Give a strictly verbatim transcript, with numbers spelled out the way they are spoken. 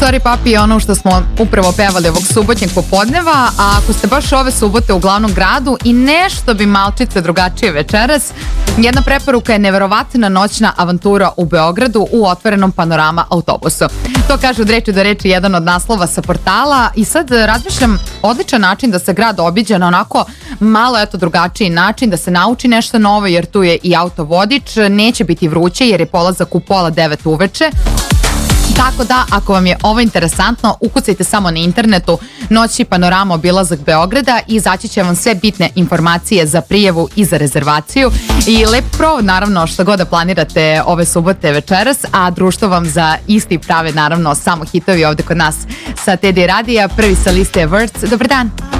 Sorry papi je ono što smo upravo pevali ovog subotnjeg popodneva, a ako ste baš ove subote u glavnom gradu i nešto bi malčice drugačije večeras, jedna preporuka je neverovatna noćna avantura u Beogradu u otvorenom panorama autobusu. To kaže od reči do reči jedan od naslova sa portala i sad razmišljam, odličan način da se grad obiđe na onako malo eto drugačiji način, da se nauči nešto novo jer tu je i autovodič, neće biti vruće jer je polazak u pola devet uveče. Tako da, ako vam je ovo interesantno, ukucajte samo na internetu Noćni panorama obilazak Beograda i izaći će vam sve bitne informacije za prijavu i za rezervaciju. I lep provod, naravno, što god da planirate ove subote večeras, a društvo vam za isti prave, naravno, samo hitovi ovde kod nas sa Teddy Radija. Prvi sa liste je Words. Dobar dan!